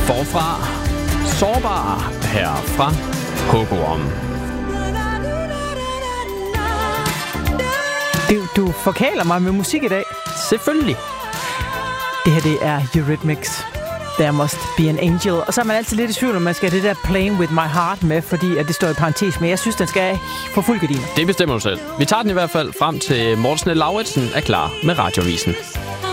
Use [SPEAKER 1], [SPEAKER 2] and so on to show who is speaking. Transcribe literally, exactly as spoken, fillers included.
[SPEAKER 1] Forfra Sårbar her fra Hugorum.
[SPEAKER 2] Du, du forkæler mig med musik i dag.
[SPEAKER 1] Selvfølgelig.
[SPEAKER 2] Det her, det er Eurythmics. There Must Be an Angel. Og så er man altid lidt i tvivl, om man skal have det der Playing With My Heart med, fordi at det står i parentes, men jeg synes, den skal få fuld gardiner.
[SPEAKER 1] Det bestemmer du selv. Vi tager den i hvert fald frem til Morten Snell Lauritsen er klar med Radiovisen.